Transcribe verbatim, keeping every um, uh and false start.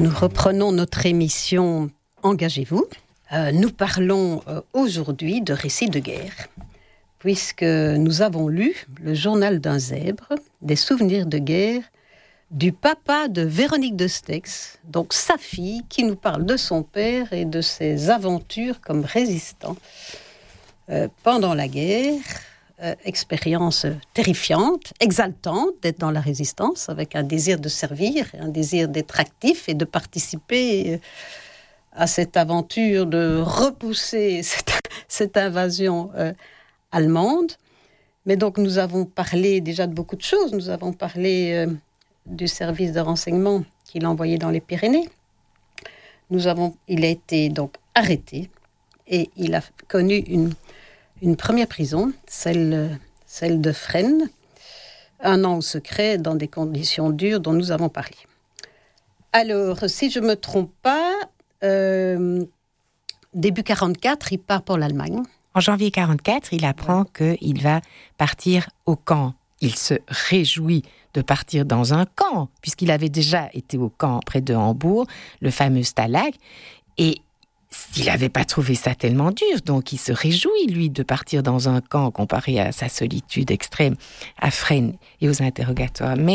Nous reprenons notre émission Engagez-vous. Euh, nous parlons euh, aujourd'hui de récits de guerre, puisque nous avons lu le journal d'un zèbre, des souvenirs de guerre, du papa de Véronique de Stex, donc sa fille, qui nous parle de son père et de ses aventures comme résistant euh, pendant la guerre. Euh, expérience terrifiante, exaltante d'être dans la résistance, avec un désir de servir, un désir d'être actif et de participer à cette aventure, de repousser cette, cette invasion euh, allemande. Mais donc nous avons parlé déjà de beaucoup de choses. Nous avons parlé euh, du service de renseignement qu'il a envoyé dans les Pyrénées. Nous avons, il a été donc arrêté et il a connu une Une première prison, celle, celle de Fresnes, un an au secret, dans des conditions dures dont nous avons parlé. Alors, si je ne me trompe pas, euh, début quarante-quatre, il part pour l'Allemagne. En janvier quarante-quatre, il apprend ouais. qu'il va partir au camp. Il se réjouit de partir dans un camp, puisqu'il avait déjà été au camp près de Hambourg, le fameux Stalag, et il n'avait pas trouvé ça tellement dur, donc il se réjouit, lui, de partir dans un camp comparé à sa solitude extrême à Fresnes et aux interrogatoires. Mais